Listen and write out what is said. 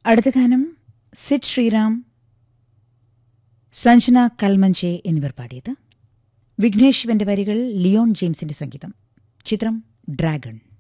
അടുത്ത ഗാനം സിഡ് ശ്രീറാം, സഞ്ജന കൽമഞ്ചെ എന്നിവർ പാടിയത്. വിഘ്നേഷ് ശിവന്റെ വരികൾ, ലിയോൺ ജെയിംസിന്റെ സംഗീതം. ചിത്രം ഡ്രാഗൺ.